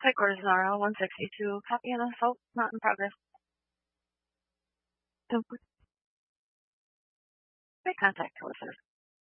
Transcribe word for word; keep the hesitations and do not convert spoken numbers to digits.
Headquarters Nara, one sixty-two. Copy and assault not in progress. Make contact to us, sir.